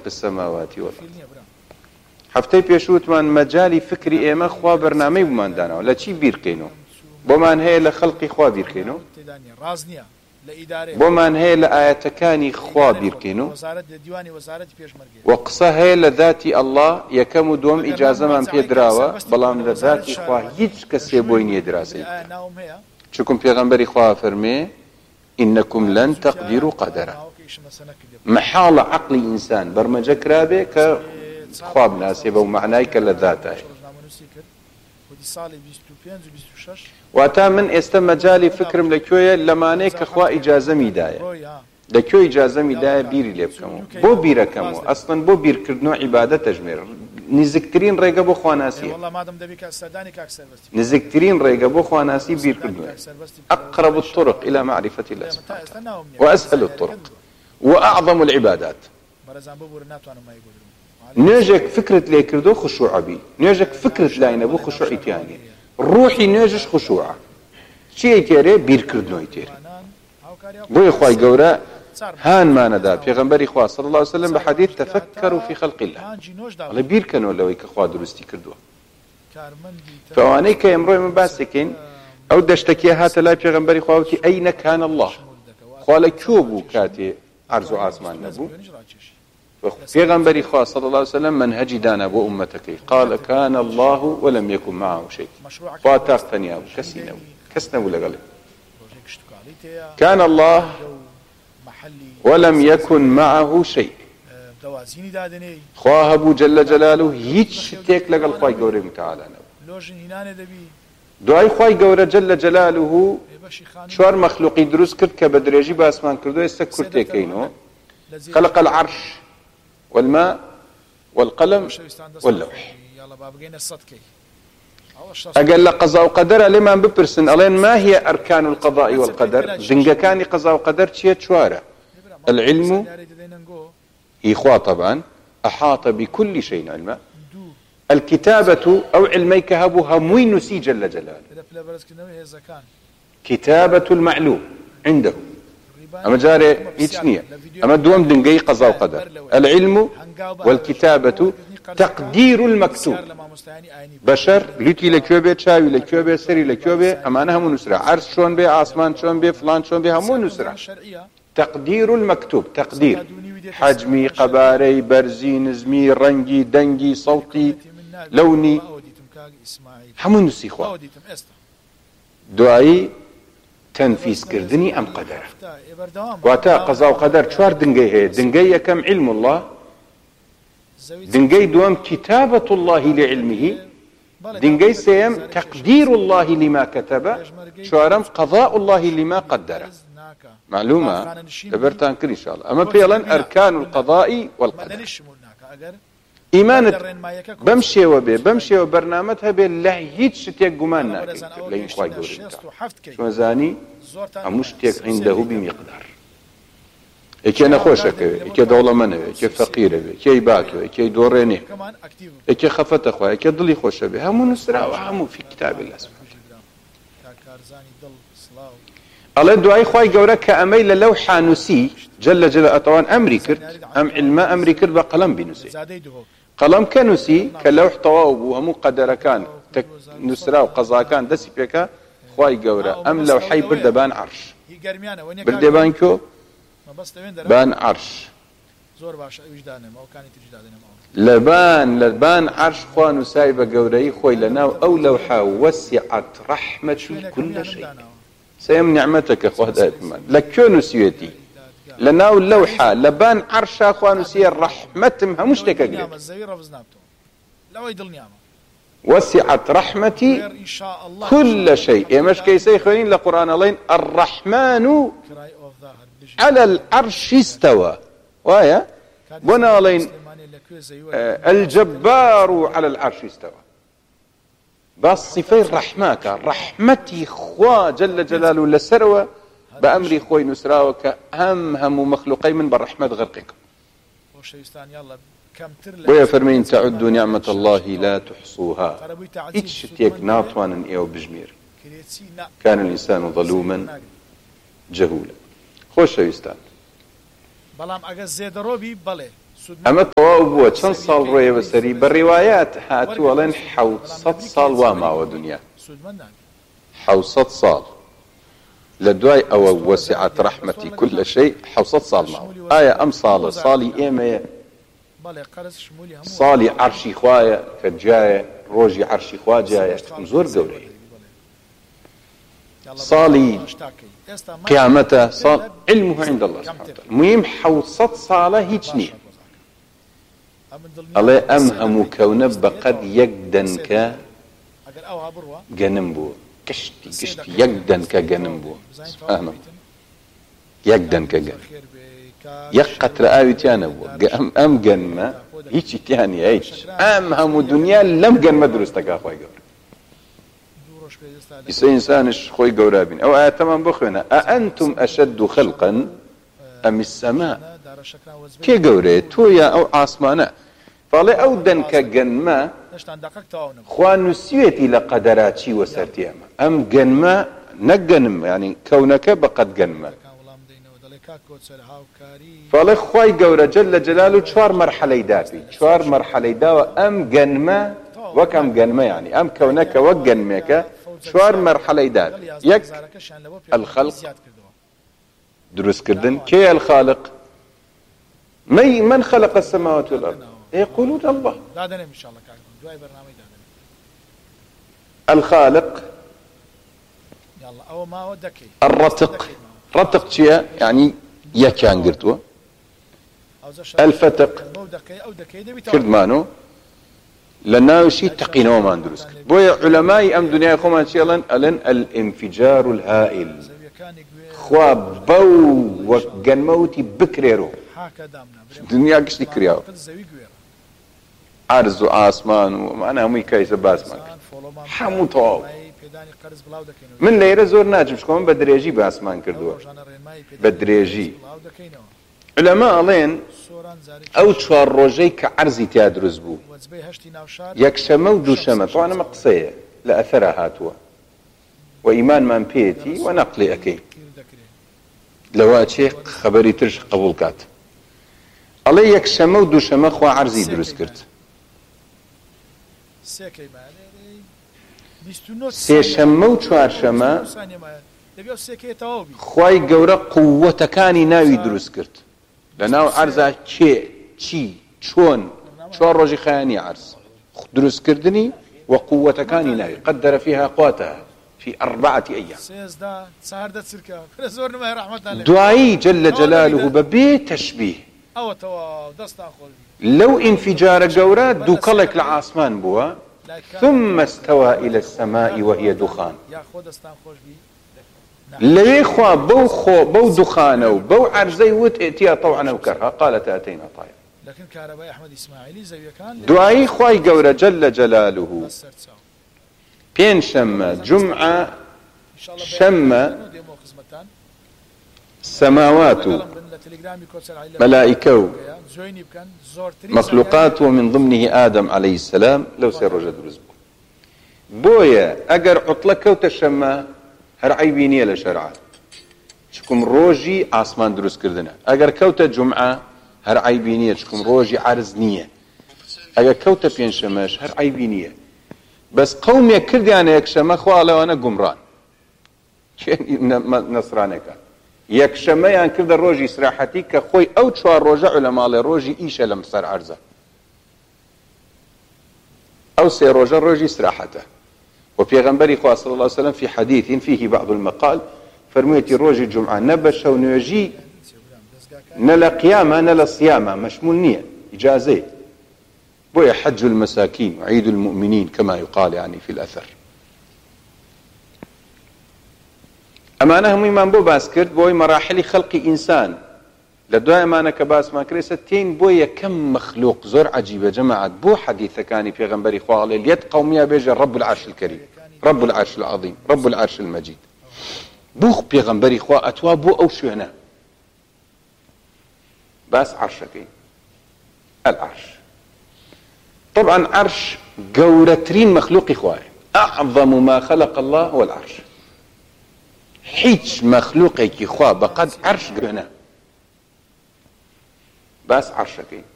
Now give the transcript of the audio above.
السماوات والأرض هەفتەی پێشووتمان مەجای فکری ئێمە خوا بەرنامەی بماندانەوە لە چی بیرکەینەوە بۆمان هەیە لە خەڵقی خوا بیرکەینەوە بۆمان هەیە لە ئاەتەکانی خوا بیرکەینەوە وە قسە هەیە لە ذاتی ئەڵڵا یەکەم و دووەم ئیجازەمان پێدراوە بەڵام لە ذاتی خوا هیچ کەسێ بۆی نییە دراسەی چونکم پێغەمبەری خوا فەرمێ إنكم لن تقدروا قدره محال عقل إنسان برمجة كرابه كخواب ناسبه ومعناه كالذاته واتا من استمجالي فكرم لكوية لمانه كخوا إجازة ميداية لكو إجازة ميداية بيري لبكمو بو بيركمو أصلا بو بير كردنو عبادة تجمير نزكترين ريقا بو خواناسي نزكترين ريقا بو خواناسي بير كردنو أقرب الطرق إلى معرفة الله سبحانه وأسهل الطرق وأعظم العبادات نيجك فكرة لي كردو خشوع بي نيجك فكرة لاينا بو خشوع إتياني روحي نيجش خشوع شي يتيري بير كردنو يتيري بو إخواي قورا هان ما ندا پیغمبر خوا صلى الله عليه وسلم بحديث تفكروا في خلق الله الله بير كانوا لو يكخوا درستي كردوا فواني كيمرو من باسكين او دشتكي هات لا پیغمبر خوا وتي اين كان الله قال كوبو كاتي عرض عاصمان نبو پیغمبر خوا صلى الله عليه وسلم منهج دانا بو امتك قال كان الله ولم يكن معه شيء فاتقتني ابو كسنو لغل كان الله ولم يكن معه شيء خواه ابو جل جلاله هيج تيك لقل خواهي قوري متعالى دعاي خواهي قوري جل جلاله شوار مخلوقي دروس كرد كبدريجي باسمان كردو يستكر تيكينو خلق العرش والماء والقلم واللوح أقل قضاء وقدر لمن ببرسن ألين ما هي أركان القضاء والقدر زنجا كان قضاء وقدر تشيت شوارع العلم إخوة طبعا أحاط بكل شيء علما الكتابة أو علميك هبها موين نسي جل جلاله كتابة المعلوم عنده أما جاري إيتشنية أما دوام دنقي قضاء وقدر العلم والكتابة تقدير المكتوب بشر لتي لكيوبي تشاوي لكيوبي سري لكيوبي أمانها منسرع عرش شون بي عاصمان شون بي فلان شون بي همو نسرع تقدير المكتوب تقدير حجمي قباري برزي نزمي رنجي دنجي صوتي لوني همو نسيخوا دعائي تنفيذ كردني أم قدر واتا قضاء وقدر شوار دنجي هي دنجي يكم علم الله دنجي دوام كتابة الله لعلمه دنجي سيم تقدير الله لما كتب شوارم قضاء الله لما قدر معلومة دبرتان كل إن شاء الله أما بيلا أركان القضاء والقدر إيمانة بمشي وبرنامجها بالله هيج شتيك جماننا لين خواي جوري شو زاني أمشتيك عنده بمقدار إكي نخوشك إكي دولة منه إكي فقير إكي باتو إكي دورينه إكي خفت أخوة إكي ضلي خوش به همو نسرع وهمو في كتاب الله سبحانه الله دعاي خواي جورا كأميل لوحة نسي جل جلاله طوان أمري كرت أم علماء أمري كرت بقلم بنسي قلم كنسي كلوح طواوب وهمو قدر كان نسرا وقضاء كان دسي بيكا خواي جورا أم لوحي بردبان عرش بردبان كو بان عرش لبان عرش خوان سايبة جوري خوي لنا أو لوحة وسعت رحمة كل شيء سيم نعمتك أخوة دائما لكو نسيتي لناو اللوحة لبان عرش أخوان سي الرحمة همش تكاقلب وسعت رحمتي كل شيء مش كيسي خلين لقرآن الله الرحمن على العرش استوى ويا بنا لين الجبار على العرش استوى بس صفين رحماك رحمتي خوا جل جلاله لسروة بأمري خوي نسراوك هم مخلوقي من بالرحمة غرقك ويا فرمين تعدوا نعمة الله لا تحصوها اتشتيك ناطوانا ايو بجمير كان الإنسان ظلوما جهولا خوش شويستان بلام اگر زيد روبي بله ئەمە تەواو بووە چەند ساڵ ڕێیە بەسەری بە ڕیوایات هاتووەڵێن 700 ساڵ وا ماوە دنیا 700 ساڵ لە دوای ئەوە وەسعت ڕەحمەتی كل شيء 700 ساڵ ماوە ئایا ئەم ساڵە ساڵی ئێمەیە ساڵی عەرشی خوایە کە جایە ڕۆژی عەرشی خوا جایە زۆر گەورەیە صالي قيامته صال علمه عند الله سبحانه وتعالى مهم 700 صالة هيج نية الله أمهم كونه بقد يقدن جنبو كشتي يقدن كجنبو سبحانه يقدن كجن يقت رأي تيانبو أم جنما هيج تياني هيج أمهم الدنيا لم جن مدرس تكاخوي إذا إنسانش خوي قرابين أو آتمان بخونا أأنتم أشد خلقا أم السماء كي قوري تويا أو عاصمانا فالي أو دنك جنما خوان نسيتي لقدراتي وسرتياما أم جنما نجنم يعني كونك بقد جنما فالي خوي قورا جل جلاله شوار مرحلة دابي شوار مرحلة داوة أم جنما وكم جنما يعني أم كونك وجنمك شوار مرحلة دار يك الخلق دروس كردن كي الخالق من خلق السماوات والأرض يقولون الله الخالق الرتق رتق شيء يعني يكان قرتوا الفتق كردمانو لأنه شيء تقينه ما ندرس بويا علماء أم دنيا خوما شيئا ألن الانفجار الهائل خواب بو وقن موتي بكريرو دنيا قشتي كرياو عرض وآسمان ومعنى همي كايسة باسمان حمو طواو من ليرة زور ناجم شكومن بدريجي باسمان كردوا بدريجي علماء ألين أو چوار روجي كعرزي تيادرز بو يكشمه ودوشمه طبعا مقصية لأثرها هاتوا وإيمان من بيتي ونقلي أكي لواتي خبري ترش قبول كات الله يكشمه ودوشمه خوا عرزي درز كرت سيشمه وچوارشمه خواي قورا قوتكاني ناوي درز كرت لناو عرضه چي چون شوار روجي خياني عرض دروس كردني وقوتكاني ناوي قدر فيها قوتها في 4 أيام دعائي جل جلاله ببيت تشبيه لو انفجار قورا دوكلك لعاصمان بوا ثم استوى إلى السماء وهي دخان لوي خوا بو دخانه بو عرزي وت ائتيا طوعا وكرها قالت اتينا طائع لكن كهرباء احمد اسماعيلي زي كان دعاء خواي قورا جل جلاله بين شمه جمعه شمه سماوات ملائكه مخلوقات ومن ضمنه آدم عليه السلام لو سير رجل رزق بويا اگر عطلك وتشمه هر عيبينية لشرعات شكم روجي عاصمان دروس كردنا اگر كوتا جمعة هر عيبينية شكم روجي عرز نية اگر كوتا بينشمش هر عيبينية بس قوم يكرد يعني يكشمه خواله وانا قمران نصرانك يكشمه يعني كرد الروجي سراحتي كخوي او شوار روجة علماء روجي ايشا لمصر عرزة او سي روجة روجي سراحته وبيغمبري خواه صلى الله عليه وسلم في حديث فيه بعض المقال فرميتي روجي الجمعة نبش ونيجي نلا قيامة نلا صيامة مشمول نية إجازة بويا حج المساكين وعيد المؤمنين كما يقال يعني في الأثر أما أنا هم إمام بو باسكرت بوي مراحل خلق إنسان لدواء ما أنا كباس ما كريستين بويا كم مخلوق زور عجيبة جماعة بو حديث كاني في غنبري خواه اليد قومية بيجا رب العرش الكريم رب العرش العظيم رب العرش المجيد بوخ بيغنبري خواه أتوا بو أو شو هنا بس عرشكين العرش طبعا عرش قورترين مخلوق خواه أعظم ما خلق الله هو العرش حيج مخلوقك خواه بقد عرش هنا بس عرشكين